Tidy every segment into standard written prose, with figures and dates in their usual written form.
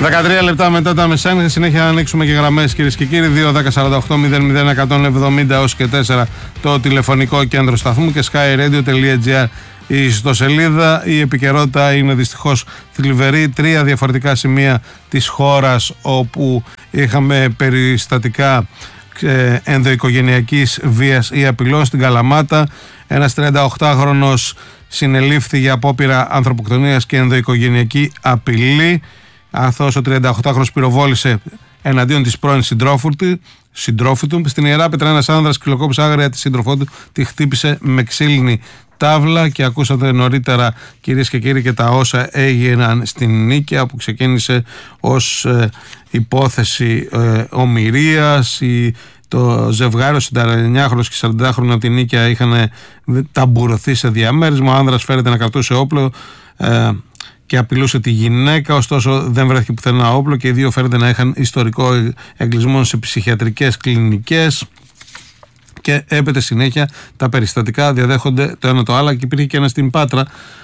13 λεπτά μετά τα μεσάνυχτα, συνέχεια να ανοίξουμε και γραμμές, κυρίες και κύριοι. 2-10-48-00-170 έως και 4 το τηλεφωνικό κέντρο σταθμού και skyradio.gr η ιστοσελίδα. Η επικαιρότητα είναι δυστυχώς θλιβερή. 3 διαφορετικά σημεία της χώρας όπου είχαμε περιστατικά ενδοοικογενειακής βίας ή απειλών. Στην Καλαμάτα, ένας 38χρονος συνελήφθη για απόπειρα ανθρωποκτονίας και ενδοοικογενειακή απειλή. Αθώος ο 38χρονος πυροβόλησε εναντίον της πρώην συντρόφου του. Στην Ιεράπετρα, ένας άνδρας κυλοκόπησε άγρια τη σύντροφό του, τη χτύπησε με ξύλινη τάβλα. Και ακούσατε νωρίτερα, κυρίες και κύριοι, και τα όσα έγιναν στην Νίκαια, που ξεκίνησε ως υπόθεση ομηρίας. Το ζευγάρι, ο 49χρονος και 40χρονος από την Νίκαια, είχαν ταμπουρωθεί σε διαμέρισμα. Ο άνδρας φέρεται να κρατούσε όπλο και απειλούσε τη γυναίκα, ωστόσο δεν βρέθηκε πουθενά όπλο και οι δύο φέρεται να είχαν ιστορικό εγκλισμό σε ψυχιατρικές κλινικές. Και έπειτα συνέχεια τα περιστατικά διαδέχονται το ένα το άλλο. Και υπήρχε και ένα στην Πάτρα.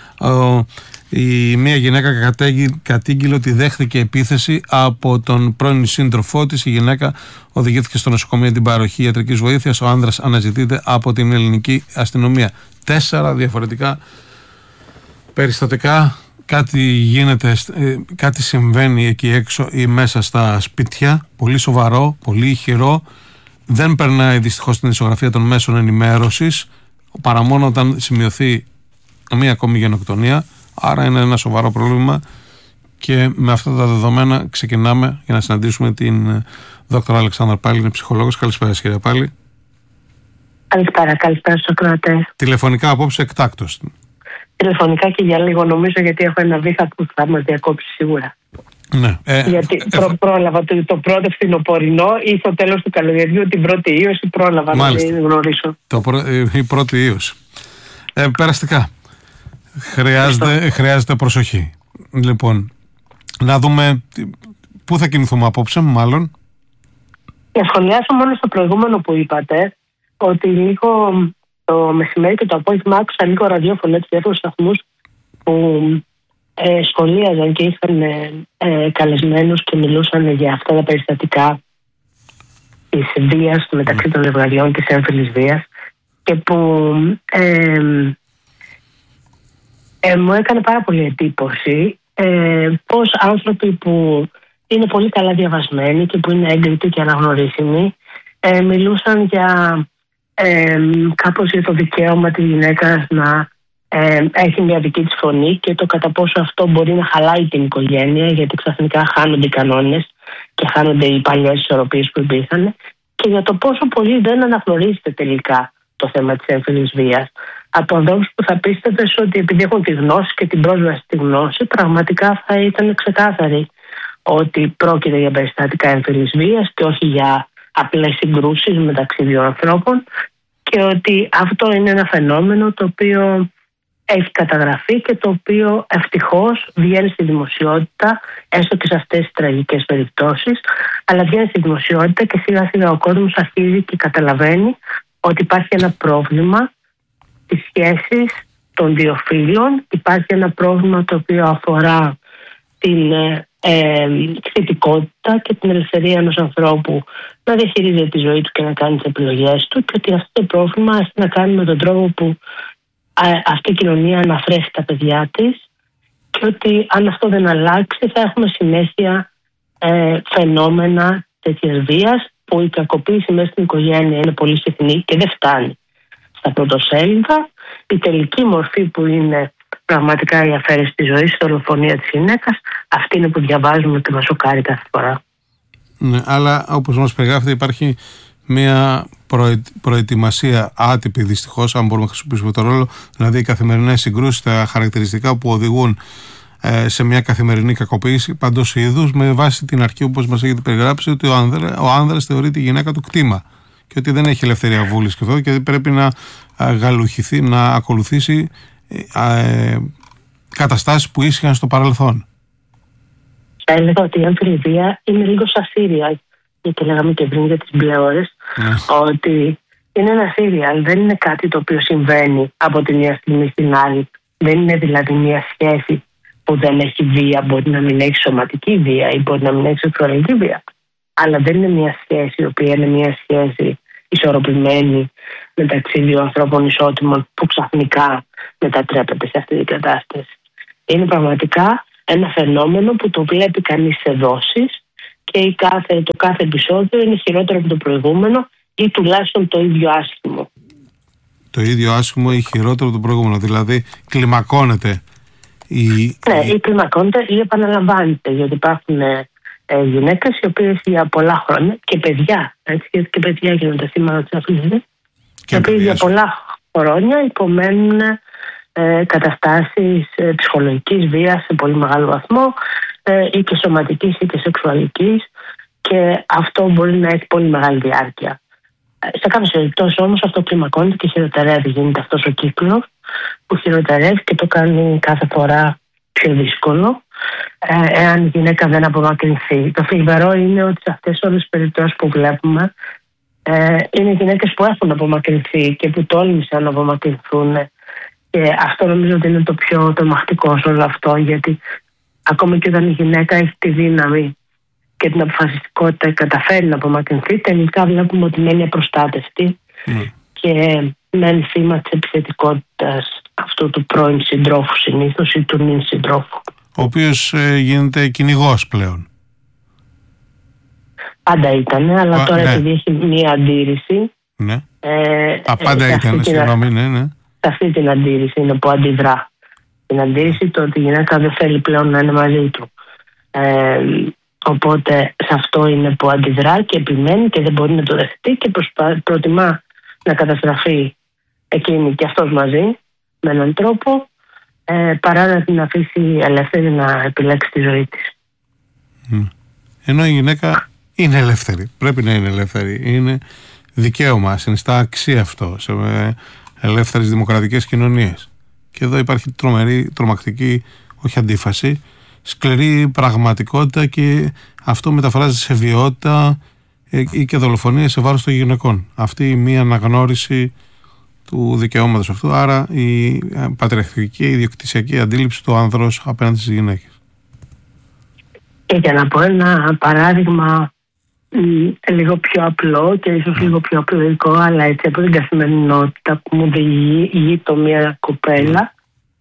Η μία γυναίκα κατήγγειλε ότι δέχθηκε επίθεση από τον πρώην σύντροφό της. Η γυναίκα οδηγήθηκε στο νοσοκομείο για την παροχή ιατρικής βοήθειας. Ο άνδρας αναζητείται από την ελληνική αστυνομία. 4 διαφορετικά περιστατικά. Κάτι γίνεται, κάτι συμβαίνει εκεί έξω ή μέσα στα σπίτια. Πολύ σοβαρό, πολύ ηχηρό. Δεν περνάει δυστυχώς την ισογραφία των μέσων ενημέρωσης, παρά μόνο όταν σημειωθεί μία ακόμη γενοκτονία. Άρα είναι ένα σοβαρό πρόβλημα και με αυτά τα δεδομένα ξεκινάμε για να συναντήσουμε την Δόκτωρα Αλεξάνδρα Πάλη, είναι ψυχολόγος. Καλησπέρα, κυρία Πάλη. Καλησπέρα στους ακροατές. Τηλεφωνικά απόψε εκτάκτως. Τηλεφωνικά και για λίγο, νομίζω, γιατί έχω ένα βήχα που θα μας διακόψει σίγουρα. Ναι. Γιατί πρόλαβα το πρώτο φθινοπορεινό ή στο τέλος του καλοκαιριού την πρώτη ίωση, πρόλαβα να την γνωρίσω. Η πρώτη ίωση. Περαστικά. Χρειάζεται προσοχή. Λοιπόν, να δούμε πού θα κινηθούμε απόψε, μάλλον. Να σχολιάσω μόνο στο προηγούμενο που είπατε, ότι λίγο το μεσημέρι και το απόγευμα άκουσα λίγο ραδιόφωνο, έτσι, διάφορους σταθμούς που σχολίαζαν και είχαν καλεσμένους και μιλούσαν για αυτά τα περιστατικά της βίας μεταξύ των ζευγαριών και της έμφυλης βίας, και που μου έκανε πάρα πολύ εντύπωση πως άνθρωποι που είναι πολύ καλά διαβασμένοι και που είναι έγκριτοι και αναγνωρίσιμοι μιλούσαν για κάπως για το δικαίωμα της γυναίκας να έχει μια δική της φωνή και το κατά πόσο αυτό μπορεί να χαλάει την οικογένεια, γιατί ξαφνικά χάνονται οι κανόνες και χάνονται οι παλιές ισορροπίες που υπήρχαν, και για το πόσο πολύ δεν αναγνωρίζεται τελικά το θέμα της έμφυλης βίας από ανθρώπους που θα πίστευες ότι επειδή έχουν τη γνώση και την πρόσβαση στη γνώση, πραγματικά θα ήταν ξεκάθαροι ότι πρόκειται για περιστατικά έμφυλης βίας και όχι για απλές συγκρούσεις μεταξύ δύο ανθρώπων, και ότι αυτό είναι ένα φαινόμενο το οποίο έχει καταγραφεί και το οποίο ευτυχώς βγαίνει στη δημοσιότητα, έστω και σε αυτές τις τραγικές περιπτώσεις, αλλά βγαίνει στη δημοσιότητα και σιγά σιγά ο κόσμος αρχίζει και καταλαβαίνει ότι υπάρχει ένα πρόβλημα στις σχέσεις των δύο φύλων, υπάρχει ένα πρόβλημα το οποίο αφορά την θετικότητα και την ελευθερία ενός ανθρώπου να διαχειρίζεται τη ζωή του και να κάνει τις επιλογές του, και ότι αυτό το πρόβλημα έχει να κάνει με τον τρόπο που αυτή η κοινωνία αναφρέσει τα παιδιά της, και ότι αν αυτό δεν αλλάξει θα έχουμε συνέχεια φαινόμενα τέτοιας βίας, που η κακοποίηση μέσα στην οικογένεια είναι πολύ συχνή και δεν φτάνει στα πρωτοσέλιδα. Η τελική μορφή που είναι πραγματικά η αφαίρεση της ζωής, η δολοφονία της γυναίκας, αυτή είναι που διαβάζουμε και μας σοκάρει κάθε φορά. Ναι, αλλά όπως μας περιγράφεται υπάρχει μια προετοιμασία άτυπη, δυστυχώς, αν μπορούμε να χρησιμοποιήσουμε το ρόλο, δηλαδή οι καθημερινές συγκρούσεις, τα χαρακτηριστικά που οδηγούν σε μια καθημερινή κακοποίηση παντός είδους, με βάση την αρχή, όπως μας έχετε περιγράψει, ότι ο άνδρας θεωρεί τη γυναίκα του κτήμα και ότι δεν έχει ελευθερία βούλης και αυτό, και πρέπει να γαλουχηθεί, να ακολουθήσει καταστάσεις που ίσχυαν στο παρελθόν. Θα έλεγα ότι η έμφυλη βία είναι λίγο σαν Σύριαλ, γιατί λέγαμε και πριν για τις μπλε ώρες, ότι είναι ένα Σύριαλ, δεν είναι κάτι το οποίο συμβαίνει από τη μία στιγμή στην άλλη. Δεν είναι δηλαδή μια σχέση που δεν έχει βία, μπορεί να μην έχει σωματική βία ή μπορεί να μην έχει σεξουαλική βία. Αλλά δεν είναι μια σχέση η οποία είναι μια σχέση ισορροπημένη μεταξύ δύο ανθρώπων ισότιμων που ξαφνικά μετατρέπεται σε αυτή την κατάσταση. Είναι πραγματικά ένα φαινόμενο που το βλέπει κανείς σε δόσεις και το κάθε επεισόδιο είναι χειρότερο από το προηγούμενο ή τουλάχιστον το ίδιο άσχημο. Το ίδιο άσχημο ή χειρότερο από το προηγούμενο, δηλαδή κλιμακώνεται Ναι, ή κλιμακώνεται ή επαναλαμβάνεται, γιατί υπάρχουν γυναίκες οι οποίες για πολλά χρόνια και παιδιά, έτσι, γιατί και παιδιά γίνονται θύματα της αφήνης, οι οποίες για πολλά χρόνια υπομένουν καταστάσεις ψυχολογικής βίας σε πολύ μεγάλο βαθμό, ή και σωματικής ή και σεξουαλικής, και αυτό μπορεί να έχει πολύ μεγάλη διάρκεια. Σε κάποιες περιπτώσεις όμως αυτό κλιμακώνεται και χειροτερεύει, γίνεται αυτός ο κύκλος που χειροτερεύει και το κάνει κάθε φορά πιο δύσκολο εάν η γυναίκα δεν απομακρυνθεί. Το θλιβερό είναι ότι σε αυτές όλες τις περιπτώσεις που βλέπουμε είναι γυναίκες που έχουν απομακρυνθεί και που τόλμησαν να απομακρυνθούν, και αυτό νομίζω ότι είναι το πιο τρομακτικό σε όλο αυτό, γιατί ακόμα και όταν η γυναίκα έχει τη δύναμη και την αποφασιστικότητα καταφέρει να απομακρυνθεί, τελικά βλέπουμε ότι μένει απροστάτευτη και μένει θύμα της επιθετικότητας αυτού του πρώην συντρόφου συνήθως ή του νυν συντρόφου. Ο οποίος γίνεται κυνηγός πλέον. Πάντα ήταν, αλλά τώρα επειδή έχει μία αντίρρηση. Ναι. Πάντα ήταν, συγγνώμη, ναι. Σε αυτή την αντίρρηση είναι που αντιδρά. Την αντίρρηση το ότι η γυναίκα δεν θέλει πλέον να είναι μαζί του. Οπότε σε αυτό είναι που αντιδρά και επιμένει και δεν μπορεί να το δεχτεί και προτιμά να καταστραφεί εκείνη και αυτός μαζί με έναν τρόπο, παρά να την αφήσει ελεύθερη να επιλέξει τη ζωή της. Ενώ η γυναίκα είναι ελεύθερη, πρέπει να είναι ελεύθερη, είναι δικαίωμα, συνιστά αξία αυτό σε ελεύθερες δημοκρατικές κοινωνίες. Και εδώ υπάρχει τρομακτική, όχι αντίφαση, σκληρή πραγματικότητα, και αυτό μεταφράζεται σε βιαιότητα ή και δολοφονία σε βάρος των γυναικών. Αυτή η μία αναγνώριση του δικαιώματος αυτού, άρα η πατριαρχική ιδιοκτησιακή αντίληψη του άνδρος απέναντι στις γυναίκες. Και για να πω ένα παράδειγμα λίγο πιο απλό και ίσως λίγο πιο απλοϊκό, αλλά έτσι από την καθημερινότητα που μου οδηγεί το μια κοπέλα,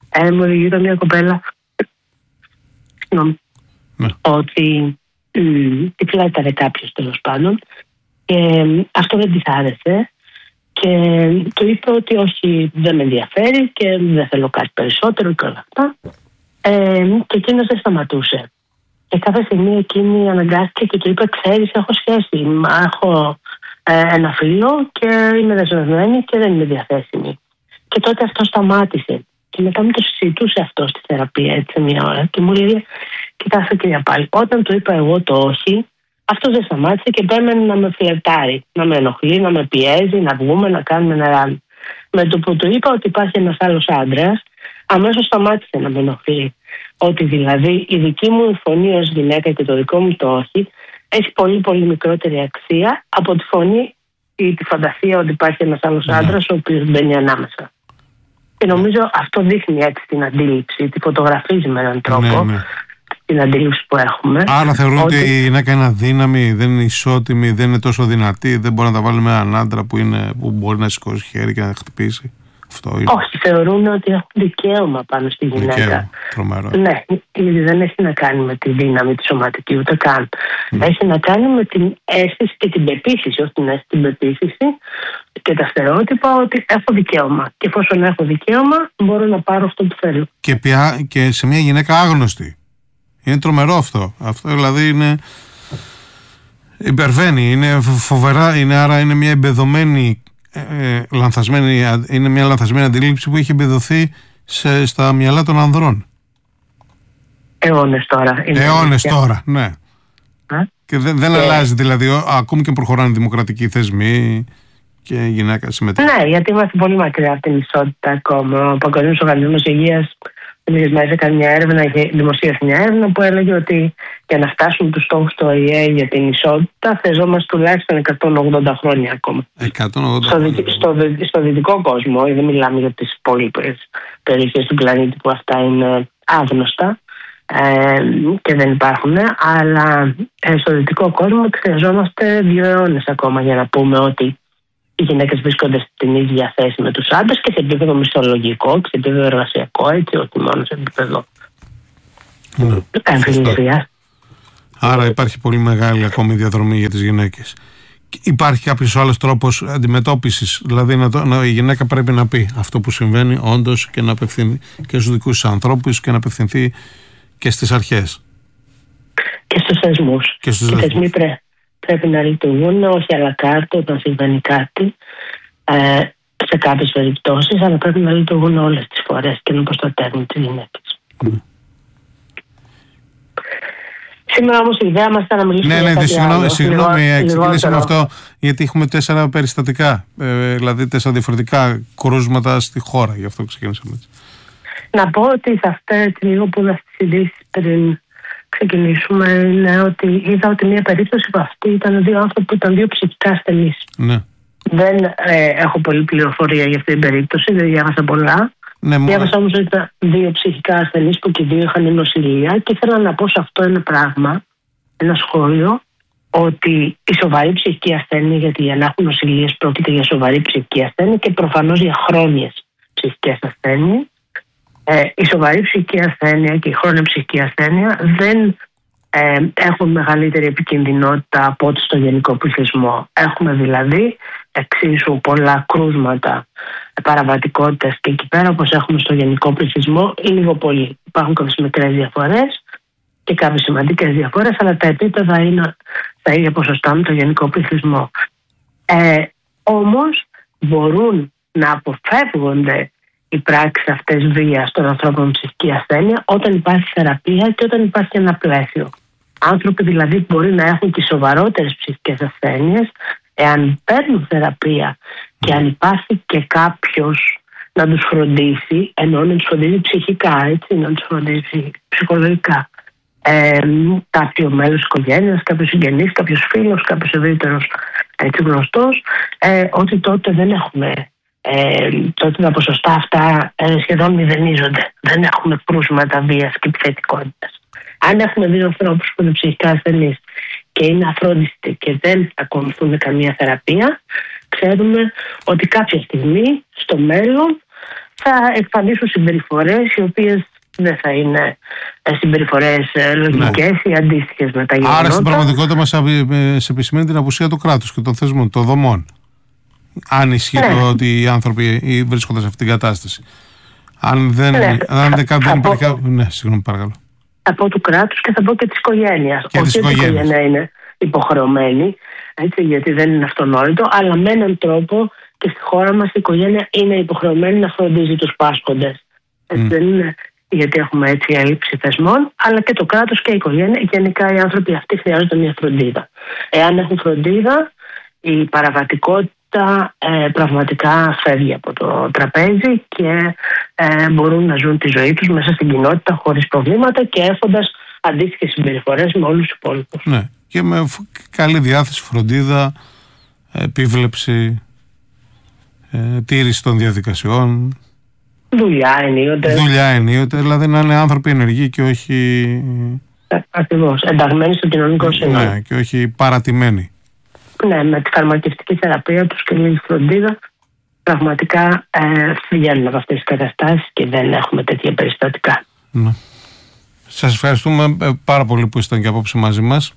ότι τυφλάταρε κάποιος τέλος πάντων, και αυτό δεν της άρεσε και του είπε ότι όχι, δεν με ενδιαφέρει και δεν θέλω κάτι περισσότερο και όλα αυτά, και εκείνος δεν σταματούσε. Και κάθε στιγμή εκείνη αναγκάστηκε και του είπε: ξέρεις, έχω σχέση, έχω ένα φίλο και είμαι δεσμευμένη και δεν είμαι διαθέσιμη. Και τότε αυτό σταμάτησε. Και μετά μου το συζητούσε αυτό στη θεραπεία έτσι μια ώρα και μου λέει: κοιτάξτε κυρία Πάλι, όταν του είπα εγώ το όχι, αυτός δεν σταμάτησε και επέμενε να με φλερτάρει, να με ενοχλεί, να με πιέζει, να βγούμε, να κάνουμε ένα ράλι. Με το που του είπα ότι υπάρχει ένας άλλος άντρας, αμέσως σταμάτησε να με ενοχλεί. Ότι δηλαδή η δική μου φωνή ως γυναίκα και το δικό μου το όχι έχει πολύ πολύ μικρότερη αξία από τη φωνή ή τη φαντασία ότι υπάρχει ένας άλλος άντρας ο οποίος μπαίνει ανάμεσα. Και νομίζω αυτό δείχνει έτσι την αντίληψη, τη φωτογραφίζει με έναν τρόπο την αντίληψη που έχουμε. Άρα θεωρούν ότι η γυναίκα είναι αδύναμη, δεν είναι ισότιμη, δεν είναι τόσο δυνατή, δεν μπορεί να τα βάλει με έναν άντρα που μπορεί να σηκώσει χέρι και να χτυπήσει. Αυτό είναι. Όχι, θεωρούν ότι έχουν δικαίωμα πάνω στη γυναίκα. Δικαίωμα, τρομερό. Ναι, γιατί δεν έχει να κάνει με τη δύναμη τη σωματική ούτε καν. Έχει να κάνει με την αίσθηση και την πεποίθηση, όχι την αίσθηση, την πεποίθηση και τα στερεότυπα ότι έχω δικαίωμα. Και εφόσον έχω δικαίωμα, μπορώ να πάρω αυτό που θέλω. Και σε μια γυναίκα άγνωστη. Είναι τρομερό αυτό. Αυτό δηλαδή είναι. Υπερβαίνει, είναι φοβερά, άρα είναι μια εμπεδωμένη. Είναι μια λανθασμένη αντίληψη που έχει εμπεδοθεί στα μυαλά των ανδρών. Αιώνες τώρα. Αιώνες τώρα, ναι. Και δεν αλλάζει δηλαδή, ακόμη και προχωράνε δημοκρατικοί θεσμοί και η γυναίκα συμμετέχει. Ναι, γιατί είμαστε πολύ μακριά από την ισότητα ακόμα. Ο Παγκοσμίος Οργανισμός Υγείας έκανε μια έρευνα, δημοσίευσε μια έρευνα που έλεγε ότι για να φτάσουμε τους στόχους του ΟΗΕ για την ισότητα χρειαζόμαστε τουλάχιστον 180 χρόνια ακόμα. 180 στο δυτικό κόσμο, δεν μιλάμε για τις υπόλοιπες περιοχές του πλανήτη που αυτά είναι άγνωστα. και δεν υπάρχουν, αλλά στο δυτικό κόσμο χρειαζόμαστε 2 αιώνες ακόμα για να πούμε ότι οι γυναίκες βρίσκονται στην ίδια θέση με τους άντρες και σε επίπεδο μισθολογικό και σε επίπεδο εργασιακό, έτσι, όχι μόνο σε επίπεδο εμφυλισίας. Άρα υπάρχει πολύ μεγάλη ακόμη διαδρομή για τις γυναίκες. Υπάρχει κάποιος άλλος τρόπος αντιμετώπισης, δηλαδή η γυναίκα πρέπει να πει αυτό που συμβαίνει όντως και να απευθυνθεί και στους δικούς της ανθρώπους και να απευθυνθεί και στις αρχές. Και στους θεσμούς. Οι θεσμοί πρέπει να λειτουργούν όχι à la carte όταν συμβαίνει κάτι σε κάποιες περιπτώσεις, αλλά πρέπει να λειτουργούν όλες τις φορές και να προστατεύουν τις γυναίκες. Σήμερα όμως η ιδέα μας ήταν να μιλήσουμε για κάτι άλλο. Συγγνώμη, ξεκινήσαμε αυτό γιατί έχουμε 4 περιστατικά, δηλαδή 4 διαφορετικά κρούσματα στη χώρα, γι' αυτό ξεκινήσαμε έτσι. Να πω ότι σε αυτές λίγο που είδα στις ειδήσεις πριν ξεκινήσουμε είναι ότι είδα ότι μια περίπτωση από αυτή ήταν 2 άνθρωποι που ήταν 2 ψυχικά ασθενείς. Ναι. Δεν έχω πολλή πληροφορία για αυτή την περίπτωση, δεν διάβασα πολλά. Ναι, διάβασα όμως ότι ήταν 2 ψυχικά ασθενείς που και 2 είχαν νοσηλεία και ήθελα να πω σε αυτό ένα πράγμα, ένα σχόλιο, ότι η σοβαρή ψυχική ασθένεια, γιατί για να έχουν νοσηλείες πρόκειται για σοβαρή ψυχική ασθένεια και προφανώς για χρόνιες ψυχικές ασθένειες. Η σοβαρή ψυχική ασθένεια και η χρόνια ψυχική ασθένεια δεν έχουν μεγαλύτερη επικινδυνότητα από ό,τι στο γενικό πληθυσμό. Έχουμε δηλαδή εξίσου πολλά κρούσματα παραβατικότητας και εκεί πέρα όπως έχουμε στο γενικό πληθυσμό λίγο πολύ. Υπάρχουν κάποιες μικρές διαφορές και κάποιες σημαντικές διαφορές, αλλά τα επίπεδα είναι στα ίδια ποσοστά με το γενικό πληθυσμό. Όμως μπορούν να αποφεύγονται οι πράξεις αυτές βίας των ανθρώπων με ψυχική ασθένεια όταν υπάρχει θεραπεία και όταν υπάρχει ένα πλαίσιο. Άνθρωποι δηλαδή μπορεί να έχουν και σοβαρότερες ψυχικές ασθένειες, εάν παίρνουν θεραπεία και αν υπάρχει και κάποιος να τους φροντίσει, ενώ να τους φροντίσει ψυχικά, έτσι, να τους φροντίσει ψυχολογικά. Κάποιο μέλος της οικογένειας, κάποιος συγγενής, κάποιος φίλος, κάποιος ευρύτερος γνωστός, ότι τότε δεν έχουμε. Τότε τα ποσοστά αυτά σχεδόν μηδενίζονται. Δεν έχουμε κρούσματα βίας και επιθετικότητας. Αν έχουμε 2 ανθρώπους που είναι ψυχικά ασθενείς και είναι αφρόντιστοι και δεν ακολουθούν καμία θεραπεία, ξέρουμε ότι κάποια στιγμή στο μέλλον θα εκφανίσουν συμπεριφορές οι οποίες δεν θα είναι συμπεριφορές λογικές ή αντίστοιχες με τα γεγονότα. Άρα στην πραγματικότητα μας επισημαίνει την απουσία του κράτους και των θεσμών, των δομών. Αν ισχύει το ότι οι άνθρωποι βρίσκονται σε αυτήν την κατάσταση. Αν δεν υπάρχει. Ναι, συγγνώμη, παρακαλώ. Θα πω του κράτους και θα πω και της οικογένειας. Όχι ότι η οικογένεια είναι υποχρεωμένη, έτσι, γιατί δεν είναι αυτονόητο, αλλά με έναν τρόπο και στη χώρα μας η οικογένεια είναι υποχρεωμένη να φροντίζει τους πάσχοντες. Δεν είναι γιατί έχουμε έτσι έλλειψη θεσμών, αλλά και το κράτος και η οικογένεια. Γενικά οι άνθρωποι αυτοί χρειάζονται μια φροντίδα. Εάν έχουν φροντίδα, η παραβατικότητα πραγματικά φεύγει από το τραπέζι και μπορούν να ζουν τη ζωή τους μέσα στην κοινότητα χωρίς προβλήματα και έχοντας αντίστοιχες συμπεριφορές με όλους τους υπόλοιπους. Ναι, και με καλή διάθεση, φροντίδα, επίβλεψη, τήρηση των διαδικασιών. Δουλειά ενίοτε, δηλαδή να είναι άνθρωποι ενεργοί και όχι. Ακριβώς, ενταγμένοι στο κοινωνικό σύνολο. Ναι, και όχι παρατημένοι. Ναι, με τη φαρμακευτική θεραπεία τους και λίγη φροντίδα πραγματικά βγαίνουν από αυτές τις καταστάσεις και δεν έχουμε τέτοια περιστατικά. Ναι. Σας ευχαριστούμε πάρα πολύ που ήσταν και απόψε μαζί μας.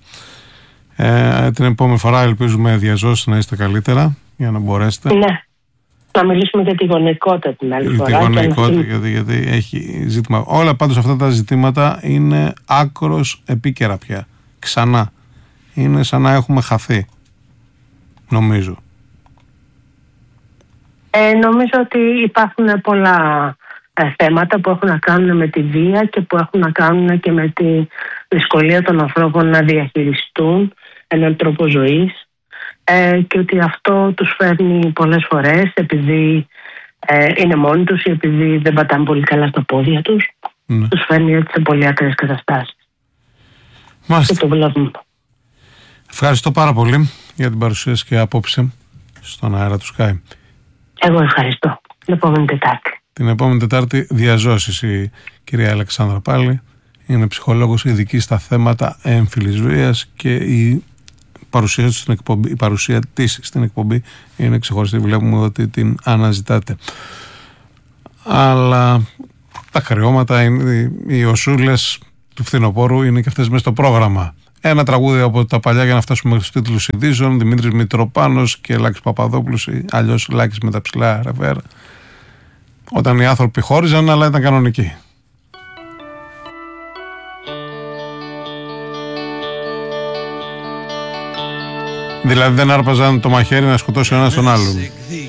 Την επόμενη φορά ελπίζουμε διαζώσεις να είστε καλύτερα για να μπορέσετε. Ναι, να μιλήσουμε για τη γονεϊκότητα την άλλη φορά. Για τη γονεϊκότητα, γιατί έχει ζήτημα. Όλα πάντως αυτά τα ζητήματα είναι άκρος επίκαιρα πια. Ξανά. Είναι σαν να έχουμε χαθεί. Νομίζω. Νομίζω ότι υπάρχουν πολλά θέματα που έχουν να κάνουν με τη βία και που έχουν να κάνουν και με τη δυσκολία των ανθρώπων να διαχειριστούν έναν τρόπο ζωής και ότι αυτό τους φέρνει πολλές φορές επειδή είναι μόνοι τους ή επειδή δεν πατάνε πολύ καλά στα πόδια τους. Ναι. Τους φέρνει έτσι σε πολύ ακραίες καταστάσεις. Μάλιστα. Και το βλέπουμε. Ευχαριστώ πάρα πολύ για την παρουσίαση και απόψε στον αέρα του Sky. Εγώ ευχαριστώ. Την επόμενη Τετάρτη. Την επόμενη Τετάρτη διαζώσεις η κυρία Αλεξάνδρα πάλι. Είναι ψυχολόγος ειδική στα θέματα έμφυλης βίας και η παρουσία της στην εκπομπή είναι ξεχωριστή. Βλέπουμε ότι την αναζητάτε. Αλλά τα χρεώματα, οι οσούλες του φθινοπόρου είναι και αυτές μέσα στο πρόγραμμα. Ένα τραγούδι από τα παλιά για να φτάσουμε στους τίτλους ειδήσεων. Δημήτρης Μητροπάνος και Λάκης Παπαδόπουλος, αλλιώς Λάκης με τα ψηλά ρεβέρ. Όταν οι άνθρωποι χώριζαν, αλλά ήταν κανονικοί. Δηλαδή δεν άρπαζαν το μαχαίρι να σκοτώσει ο ένας τον άλλον.